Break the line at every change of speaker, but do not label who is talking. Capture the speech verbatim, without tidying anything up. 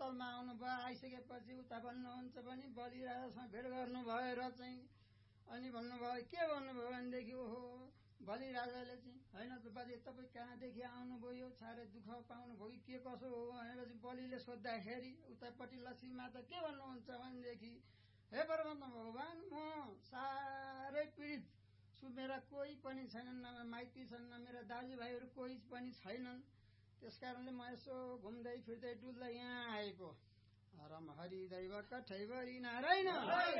स्थलमा आउनुभयो। आइसकेपछि उता भन्नुहुन्छ भने बलि राजासँग भेट गर्नु भएर चाहिँ अनि भन्नुभयो के भन्नुभयो भनेदेखि ओहो बलि राजाले चाहिँ होइन त बाजे तपाईँ कहाँदेखि आउनुभयो यो साह्रै दुःख पाउनुभयो कि के कसो हो भनेपछि बलिले सोद्धाखेरि उतापट्टि लक्ष्मी माता के भन्नुहुन्छ भनेदेखि हे परमात्मा भगवान म साह्रै पीडित छु। मेरा कोही पनि छैनन्, न माइती छन्, न मेरा दाजुभाइहरू कोही पनि छैनन्। त्यस कारणले म यसो घुम्दै फिर्दै डुल्दै यहाँ आएको। हरम हरि दैव कठैबरी नारायण।